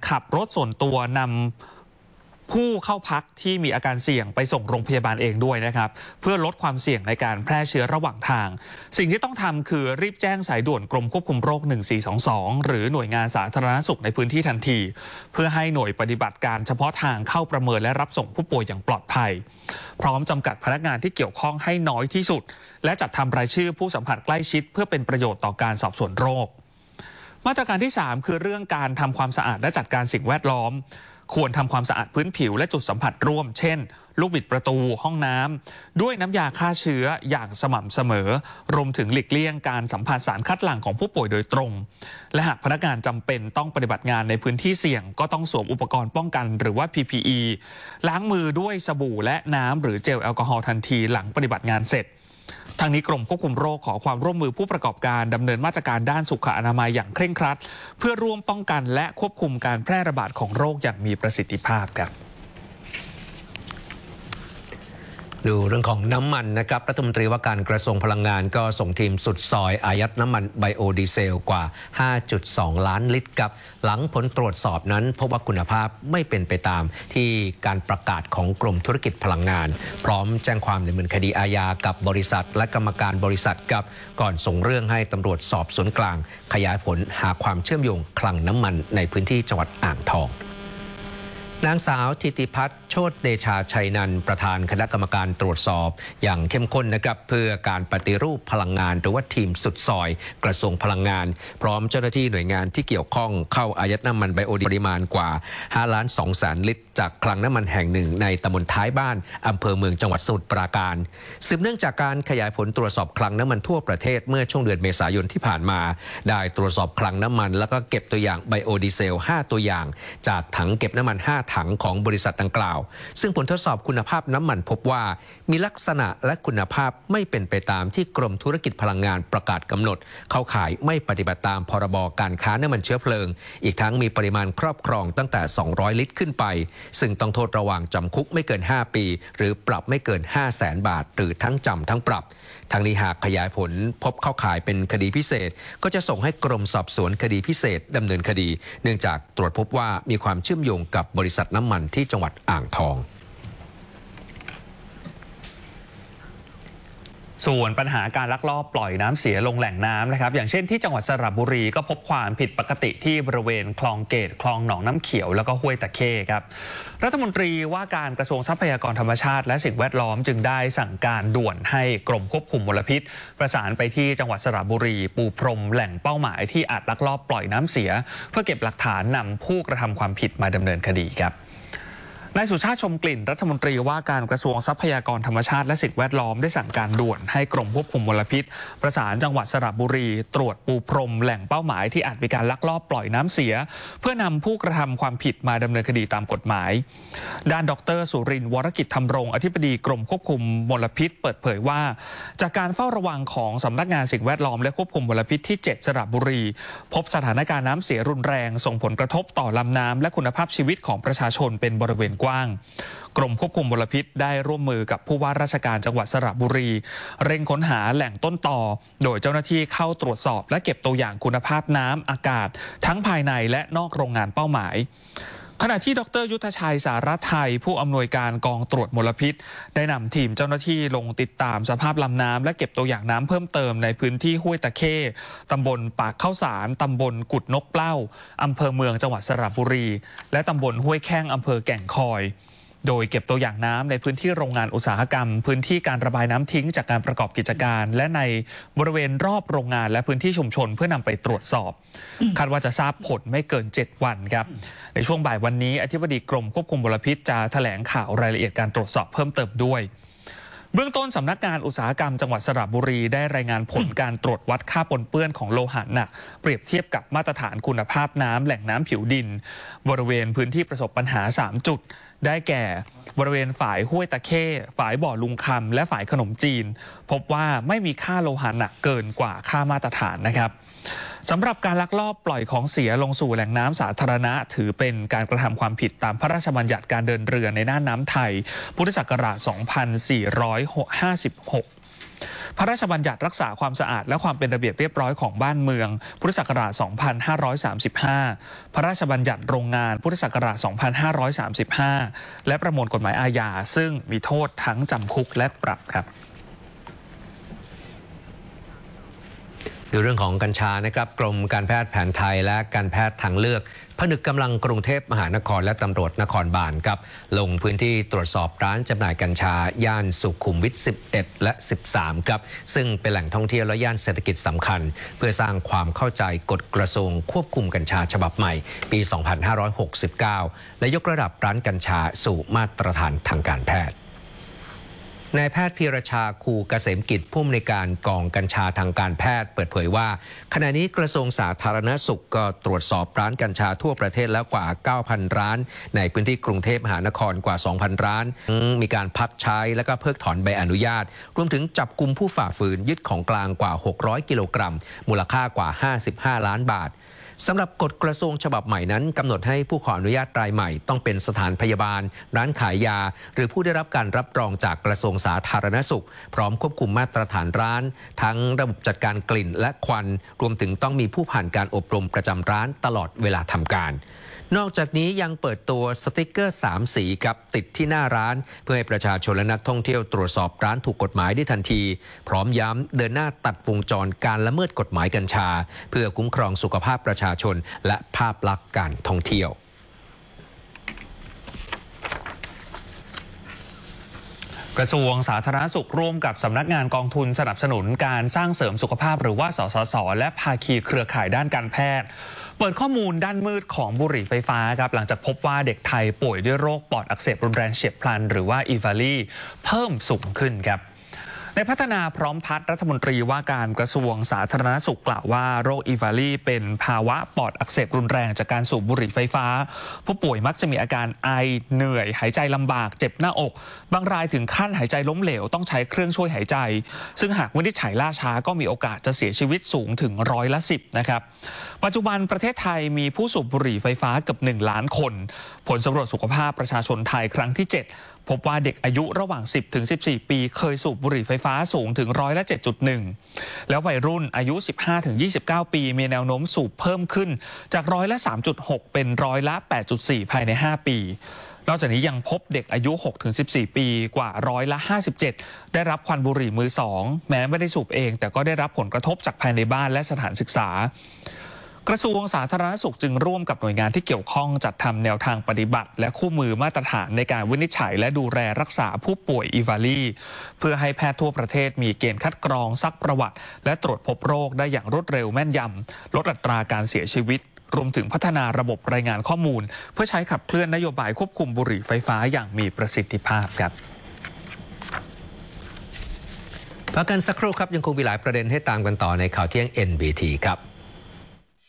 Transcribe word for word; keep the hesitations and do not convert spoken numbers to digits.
ขับรถส่วนตัวนำผู้เข้าพักที่มีอาการเสี่ยงไปส่งโรงพยาบาลเองด้วยนะครับเพื่อลดความเสี่ยงในการแพร่เชื้อระหว่างทางสิ่งที่ต้องทำคือรีบแจ้งสายด่วนกรมควบคุมโรคหนึ่งสี่สองสองหรือหน่วยงานสาธารณสุขในพื้นที่ทันทีเพื่อให้หน่วยปฏิบัติการเฉพาะทางเข้าประเมินและรับส่งผู้ป่วยอย่างปลอดภัยพร้อมจำกัดพนักงานที่เกี่ยวข้องให้น้อยที่สุดและจัดทำรายชื่อผู้สัมผัสใกล้ชิดเพื่อเป็นประโยชน์ต่อการสอบสวนโรคมาตรการที่สามคือเรื่องการทำความสะอาดและจัดการสิ่งแวดล้อมควรทำความสะอาดพื้นผิวและจุดสัมผัสร่วมเช่นลูกบิดประตูห้องน้ำด้วยน้ำยาฆ่าเชื้ออย่างสม่ำเสมอรวมถึงหลีกเลี่ยงการสัมผัสสารคัดหลั่งของผู้ป่วยโดยตรงและหากพนักงานจำเป็นต้องปฏิบัติงานในพื้นที่เสี่ยงก็ต้องสวมอุปกรณ์ป้องกันหรือว่า พี พี อี ล้างมือด้วยสบู่และน้ำหรือเจลแอลกอฮอล์ทันทีหลังปฏิบัติงานเสร็จทางนี้กรมควบคุมโรคขอความร่วมมือผู้ประกอบการดำเนินมาตรการด้านสุขอนามัยอย่างเคร่งครัดเพื่อร่วมป้องกันและควบคุมการแพร่ระบาดของโรคอย่างมีประสิทธิภาพครับดูเรื่องของน้ำมันนะครับรัฐมนตรีว่าการกระทรวงพลังงานก็ส่งทีมสุดซอยอายัดน้ำมันไบโอดีเซลกว่า ห้าจุดสอง ล้านลิตรครับหลังผลตรวจสอบนั้นพบว่าคุณภาพไม่เป็นไปตามที่การประกาศของกรมธุรกิจพลังงานพร้อมแจ้งความดำเนินคดีอาญากับบริษัทและกรรมการบริษัทกับก่อนส่งเรื่องให้ตำรวจสอบสวนกลางขยายผลหาความเชื่อมโยงคลังน้ำมันในพื้นที่จังหวัดอ่างทองนางสาวธิติพัฒน์โชติเดชาชัยนันท์ประธานคณะกรรมการตรวจสอบอย่างเข้มข้นนะครับเพื่อการปฏิรูปพลังงานหรือว่าทีมสุดซอยกระทรวงพลังงานพร้อมเจ้าหน้าที่หน่วยงานที่เกี่ยวข้องเข้าอายัดน้ำมันไบโอดีเซลปริมาณกว่า ห้าล้านสองแสน ลิตรจากคลังน้ำมันแห่งหนึ่งในตำบลท้ายบ้านอำเภอเมืองจังหวัดสมุทรปราการสืบเนื่องจากการขยายผลตรวจสอบคลังน้ำมันทั่วประเทศเมื่อช่วงเดือนเมษายนที่ผ่านมาได้ตรวจสอบคลังน้ำมันแล้วก็เก็บตัวอย่างไบโอดีเซลห้าตัวอย่างจากถังเก็บน้ำมันห้าถังของบริษัทดังกล่าวซึ่งผลทดสอบคุณภาพน้ำมันพบว่ามีลักษณะและคุณภาพไม่เป็นไปตามที่กรมธุรกิจพลังงานประกาศกำหนดเข้าข่ายไม่ปฏิบัติตามพรบการค้าน้ำมันเชื้อเพลิงอีกทั้งมีปริมาณครอบครองตั้งแต่สองร้อยลิตรขึ้นไปซึ่งต้องโทษระหว่างจำคุกไม่เกินห้าปีหรือปรับไม่เกิน ห้าแสน บาทหรือทั้งจำทั้งปรับทั้งนี้หากขยายผลพบเข้าข่ายเป็นคดีพิเศษก็จะส่งให้กรมสอบสวนคดีพิเศษดำเนินคดีเนื่องจากตรวจพบว่ามีความเชื่อมโยงกับบริษัทน้ำมันที่จังหวัดอ่างทองส่วนปัญหาการลักลอบปล่อยน้ำเสียลงแหล่งน้ำนะครับอย่างเช่นที่จังหวัดสระบุรีก็พบความผิดปกติที่บริเวณคลองเกตคลองหนองน้ำเขียวแล้วก็ห้วยตะเข้ครับรัฐมนตรีว่าการกระทรวงทรัพยากรธรรมชาติและสิ่งแวดล้อมจึงได้สั่งการด่วนให้กรมควบคุมมลพิษประสานไปที่จังหวัดสระบุรีปูพรมแหล่งเป้าหมายที่อาจลักลอบปล่อยน้ำเสียเพื่อเก็บหลักฐานนำผู้กระทำความผิดมาดำเนินคดีครับนายสุชาติชมกลิ่นรัฐมนตรีว่าการกระทรวงทรัพยากรธรรมชาติและสิ่งแวดล้อมได้สั่งการด่วนให้กรมควบคุมมลพิษประสานจังหวัดสระบุรีตรวจปูพรมแหล่งเป้าหมายที่อาจมีการลักลอบปล่อยน้ำเสียเพื่อนำผู้กระทำความผิดมาดำเนินคดีตามกฎหมายด้านดรสุรินทร์วรกิจธรรมรงค์อธิบดีกรมควบคุมมลพิษเปิดเผยว่าจากการเฝ้าระวังของสำนักงานสิ่งแวดล้อมและควบคุมมลพิษที่เจ็ดสระบุรีพบสถานการณ์น้ำเสียรุนแรงส่งผลกระทบต่อลำน้ำและคุณภาพชีวิตของประชาชนเป็นบริเวณกว้างกรมควบคุมมลพิษได้ร่วมมือกับผู้ว่าราชการจังหวัดสระบุรีเร่งค้นหาแหล่งต้นต่อโดยเจ้าหน้าที่เข้าตรวจสอบและเก็บตัวอย่างคุณภาพน้ำอากาศทั้งภายในและนอกโรงงานเป้าหมายขณะที่ดรยุทธชัยสารไทยผู้อำนวยการกองตรวจมลพิษได้นำทีมเจ้าหน้าที่ลงติดตามสภาพลำน้ำและเก็บตัวอย่างน้ำเพิ่มเติมในพื้นที่ห้วยตะเข้ตำบลปากข้าวสารตำบลกุดนกเปล้าอำเภอเมืองจังหวัดสระบุรีและตำบลห้วยแข้งอำเภอแก่งคอยโดยเก็บตัวอย่างน้ำในพื้นที่โรงงานอุตสาหกรรมพื้นที่การระบายน้ำทิ้งจากการประกอบกิจการและในบริเวณรอบโรงงานและพื้นที่ชุมชนเพื่อนำไปตรวจสอบคาดว่าจะทราบผลไม่เกินเจ็ดวันครับในช่วงบ่ายวันนี้อธิบดีกรมควบคุมมลพิษจะแถลงข่าวรายละเอียดการตรวจสอบเพิ่มเติมด้วยเบื้องต้นสำนักงานอุตสาหกรรมจังหวัดสระบุรีได้รายงานผลการตรวจวัดค่าปนเปื้อนของโลหะหนักเปรียบเทียบกับมาตรฐานคุณภาพน้ำแหล่งน้ำผิวดินบริเวณพื้นที่ประสบปัญหาสามจุดได้แก่บริเวณฝายห้วยตะเข้ฝายบ่อลุงคำและฝายขนมจีนพบว่าไม่มีค่าโลหะหนักเกินกว่าค่ามาตรฐานนะครับสำหรับการลักลอบปล่อยของเสียลงสู่แหล่งน้ำสาธารณะถือเป็นการกระทำความผิดตามพระราชบัญญัติการเดินเรือในน่านน้ำไทยพุทธศักราช สองพันสี่ร้อยห้าสิบหกพระราชบัญญัติรักษาความสะอาดและความเป็นระเบียบเรียบร้อยของบ้านเมืองพุทธศักราช สองพันห้าร้อยสามสิบห้า พระราชบัญญัติโรงงานพุทธศักราช สองพันห้าร้อยสามสิบห้า และประมวลกฎหมายอาญาซึ่งมีโทษทั้งจำคุกและปรับครับดูเรื่องของกัญชานะครับกรมการแพทย์แผนไทยและการแพทย์ทางเลือกผนึกกำลังกรุงเทพมหานครและตำรวจนครบาลครับลงพื้นที่ตรวจสอบร้านจำหน่ายกัญชาย่านสุขุมวิท สิบเอ็ด และ สิบสาม ครับซึ่งเป็นแหล่งท่องเที่ยวและย่านเศรษฐกิจสำคัญเพื่อสร้างความเข้าใจกฎกระทรวงควบคุมกัญชาฉบับใหม่ปี สองพันห้าร้อยหกสิบเก้า และยกระดับร้านกัญชาสู่มาตรฐานทางการแพทย์นายแพทย์พีรชาคูเกษมกิจผู้อำนวยการกองกัญชาทางการแพทย์เปิดเผยว่าขณะนี้กระทรวงสาธารณสุขก็ตรวจสอบร้านกัญชาทั่วประเทศแล้วกว่า เก้าพัน ร้านในพื้นที่กรุงเทพมหานครกว่า สองพัน ร้านมีการพักใช้และก็เพิกถอนใบอนุญาตรวมถึงจับกุมผู้ฝ่าฝืนยึดของกลางกว่าหกร้อยกิโลกรัมมูลค่ากว่าห้าสิบห้าล้านบาทสำหรับกฎกระทรวงฉบับใหม่นั้นกำหนดให้ผู้ขออนุญาตรายใหม่ต้องเป็นสถานพยาบาลร้านขายยาหรือผู้ได้รับการรับรองจากกระทรวงสาธารณสุขพร้อมควบคุมมาตรฐานร้านทั้งระบบจัดการกลิ่นและควันรวมถึงต้องมีผู้ผ่านการอบรมประจำร้านตลอดเวลาทำการนอกจากนี้ยังเปิดตัวสติกเกอร์สามสีครับติดที่หน้าร้านเพื่อให้ประชาชนและนักท่องเที่ยวตรวจสอบร้านถูกกฎหมายได้ทันทีพร้อมย้ำเดินหน้าตัดวงจรการละเมิดกฎหมายกัญชาเพื่อคุ้มครองสุขภาพประชาชนและภาพลักษณ์การท่องเที่ยวกระทรวงสาธารณสุขร่วมกับสำนักงานกองทุนสนับสนุนการสร้างเสริมสุขภาพหรือว่าสสสและภาคีเครือข่ายด้านการแพทย์เปิดข้อมูลด้านมืดของบุหรี่ไฟฟ้าครับหลังจากพบว่าเด็กไทยป่วยด้วยโรคปอดอักเสบรุนแรงเฉียบพลันหรือว่าอีวาลีเพิ่มสูงขึ้นครับในพัฒนาพร้อมพัฒน์รัฐมนตรีว่าการกระทรวงสาธารณสุขกล่าวว่าโรคอีวาลีเป็นภาวะปอดอักเสบรุนแรงจากการสูบบุหรี่ไฟฟ้าผู้ป่วยมักจะมีอาการไอเหนื่อยหายใจลำบากเจ็บหน้าอกบางรายถึงขั้นหายใจล้มเหลวต้องใช้เครื่องช่วยหายใจซึ่งหากวินิจฉัยล่าช้าก็มีโอกาสจะเสียชีวิตสูงถึงร้อยละสิบนะครับปัจจุบันประเทศไทยมีผู้สูบบุหรี่ไฟฟ้าเกือบหนึ่งล้านคนผลสำรวจสุขภาพประชาชนไทยครั้งที่เจ็ดพบว่าเด็กอายุระหว่าง สิบถึงสิบสี่ ปีเคยสูบบุหรี่ไฟฟ้าสูงถึงร้อยละ เจ็ดจุดหนึ่ง แล้ววัยรุ่นอายุ สิบห้าถึงยี่สิบเก้า ปีมีแนวโน้มสูบเพิ่มขึ้นจากร้อยละ สามจุดหก เป็นร้อยละ แปดจุดสี่ ภายใน ห้า ปีนอกจากนี้ยังพบเด็กอายุ หกถึงสิบสี่ ปีกว่าร้อยละ ห้าสิบเจ็ด ได้รับควันบุหรี่มือสองแม้ไม่ได้สูบเองแต่ก็ได้รับผลกระทบจากภายในบ้านและสถานศึกษากระทรวงสาธารณสุขจึงร่วมกับหน่วยงานที่เกี่ยวข้องจัดทำแนวทางปฏิบัติและคู่มือมาตรฐานในการวินิจฉัยและดูแลรักษาผู้ป่วยอีวาลีเพื่อให้แพทย์ทั่วประเทศมีเกณฑ์คัดกรองซักประวัติและตรวจพบโรคได้อย่างรวดเร็วแม่นยำลดอัตราการเสียชีวิตรวมถึงพัฒนาระบบรายงานข้อมูลเพื่อใช้ขับเคลื่อนนโยบายควบคุมบุหรี่ไฟฟ้าอย่างมีประสิทธิภาพครับพักกันสักครู่ครับยังคงมีหลายประเด็นให้ตามกันต่อในข่าวเที่ยง เอ็น บี ที ครับ